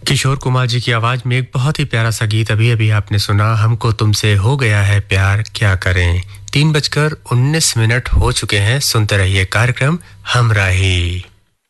किशोर कुमार जी की आवाज में एक बहुत ही प्यारा सा गीत अभी-अभी आपने सुना। हमको तुमसे हो गया है प्यार क्या करें। 3:19 हो चुके हैं। सुनते रहिए कार्यक्रम हमराही।